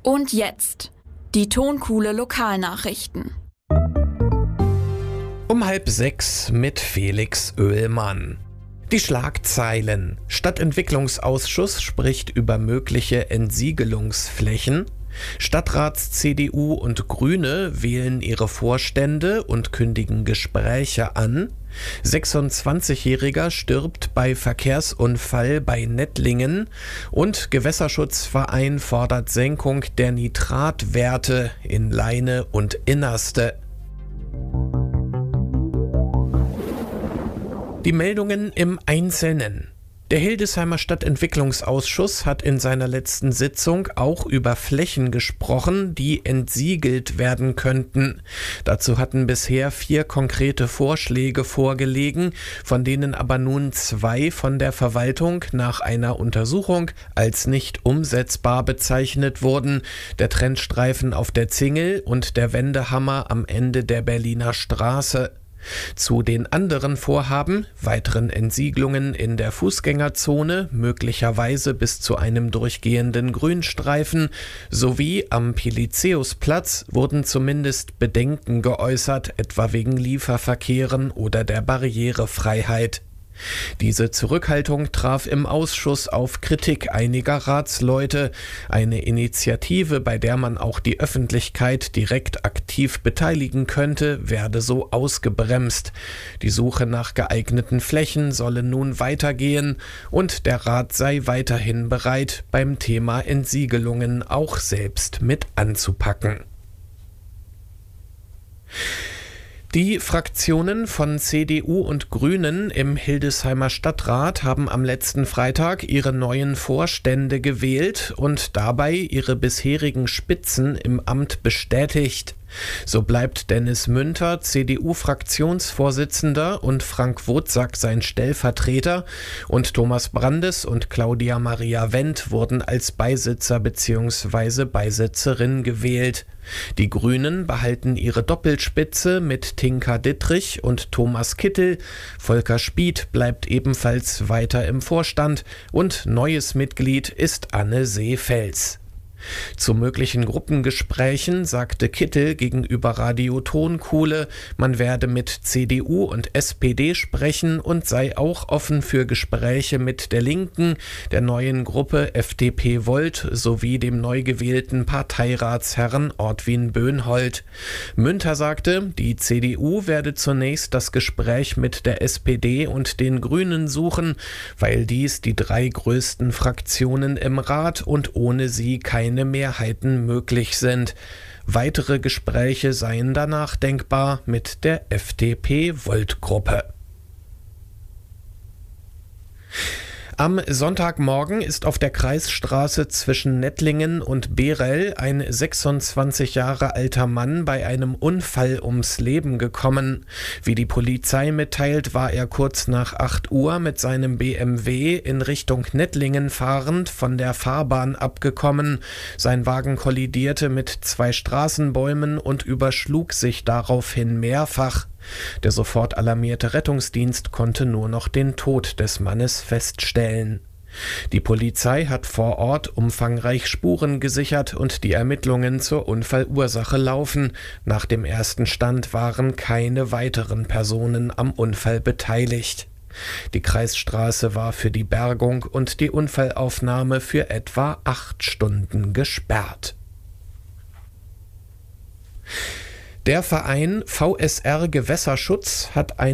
Und jetzt die Tonkuhle Lokalnachrichten. Um 5:30 mit Felix Oehlmann. Die Schlagzeilen: Stadtentwicklungsausschuss spricht über mögliche Entsiegelungsflächen. Stadtrats-CDU und Grüne wählen ihre Vorstände und kündigen Gespräche an. 26-Jähriger stirbt bei Verkehrsunfall bei Nettlingen. Und Gewässerschutzverein fordert Senkung der Nitratwerte in Leine und Innerste. Die Meldungen im Einzelnen. Der Hildesheimer Stadtentwicklungsausschuss hat in seiner letzten Sitzung auch über Flächen gesprochen, die entsiegelt werden könnten. Dazu hatten bisher 4 konkrete Vorschläge vorgelegen, von denen aber nun 2 von der Verwaltung nach einer Untersuchung als nicht umsetzbar bezeichnet wurden: der Trennstreifen auf der Zingel und der Wendehammer am Ende der Berliner Straße. Zu den anderen Vorhaben, weiteren Entsiegelungen in der Fußgängerzone, möglicherweise bis zu einem durchgehenden Grünstreifen, sowie am Pelizaeusplatz wurden zumindest Bedenken geäußert, etwa wegen Lieferverkehren oder der Barrierefreiheit. Diese Zurückhaltung traf im Ausschuss auf Kritik einiger Ratsleute. Eine Initiative, bei der man auch die Öffentlichkeit direkt aktiv beteiligen könnte, werde so ausgebremst. Die Suche nach geeigneten Flächen solle nun weitergehen und der Rat sei weiterhin bereit, beim Thema Entsiegelungen auch selbst mit anzupacken. Die Fraktionen von CDU und Grünen im Hildesheimer Stadtrat haben am letzten Freitag ihre neuen Vorstände gewählt und dabei ihre bisherigen Spitzen im Amt bestätigt. So bleibt Dennis Münter CDU-Fraktionsvorsitzender und Frank Wozak sein Stellvertreter, und Thomas Brandes und Claudia Maria Wendt wurden als Beisitzer bzw. Beisitzerin gewählt. Die Grünen behalten ihre Doppelspitze mit Tinka Dittrich und Thomas Kittel. Volker Spieth bleibt ebenfalls weiter im Vorstand und neues Mitglied ist Anne Seefels. Zu möglichen Gruppengesprächen sagte Kittel gegenüber Radio Tonkuhle, man werde mit CDU und SPD sprechen und sei auch offen für Gespräche mit der Linken, der neuen Gruppe FDP Volt sowie dem neu gewählten Parteiratsherrn Ortwin Böhnhold. Münter sagte, die CDU werde zunächst das Gespräch mit der SPD und den Grünen suchen, weil dies die 3 größten Fraktionen im Rat und ohne sie keine Mehrheiten möglich sind. Weitere Gespräche seien danach denkbar mit der FDP-Volt-Gruppe. Am Sonntagmorgen ist auf der Kreisstraße zwischen Nettlingen und Behrell ein 26 Jahre alter Mann bei einem Unfall ums Leben gekommen. Wie die Polizei mitteilt, war er kurz nach 8 Uhr mit seinem BMW in Richtung Nettlingen fahrend von der Fahrbahn abgekommen. Sein Wagen kollidierte mit 2 Straßenbäumen und überschlug sich daraufhin mehrfach. Der sofort alarmierte Rettungsdienst konnte nur noch den Tod des Mannes feststellen. Die Polizei hat vor Ort umfangreich Spuren gesichert und die Ermittlungen zur Unfallursache laufen. Nach dem ersten Stand waren keine weiteren Personen am Unfall beteiligt. Die Kreisstraße war für die Bergung und die Unfallaufnahme für etwa 8 Stunden gesperrt. Der Verein VSR Gewässerschutz hat